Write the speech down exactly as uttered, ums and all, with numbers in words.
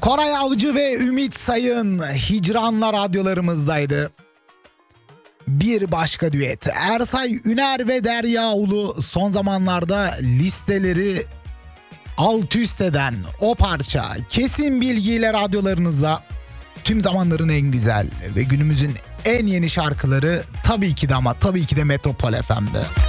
Koray Avcı ve Ümit Sayın Hicranlar radyolarımızdaydı. Bir başka düet. Ersay Üner ve Derya Ulu son zamanlarda listeleri alt üst eden o parça Kesin Bilgiyle radyolarınızda. Tüm zamanların en güzel ve günümüzün en yeni şarkıları tabii ki de ama tabii ki de Metropol F M'de.